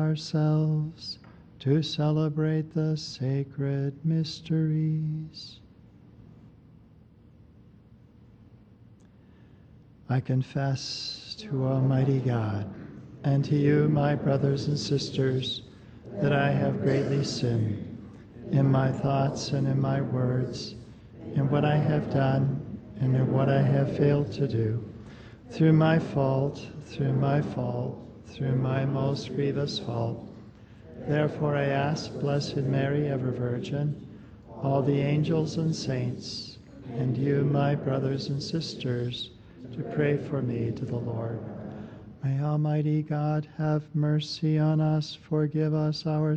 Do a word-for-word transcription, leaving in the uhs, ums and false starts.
ourselves to celebrate the sacred mysteries. I confess to Almighty God and to you, my brothers and sisters, that I have greatly sinned in my thoughts and in my words, in what I have done and in what I have failed to do, through my fault, through my fault, through my most grievous fault. Therefore I ask Blessed Mary, ever Virgin, all the angels and saints, and you, my brothers and sisters, to pray for me to the Lord. May Almighty God have mercy on us, forgive us our